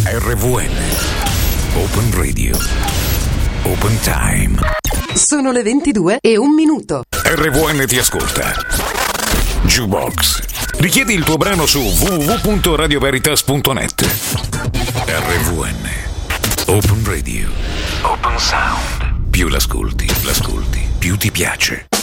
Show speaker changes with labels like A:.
A: RVN Open Radio Open Time.
B: Sono le 22:01.
A: RVN ti ascolta. Jukebox. Richiedi il tuo brano su www.radioveritas.net. RVN Open Radio Open Sound. Più l'ascolti, più ti piace.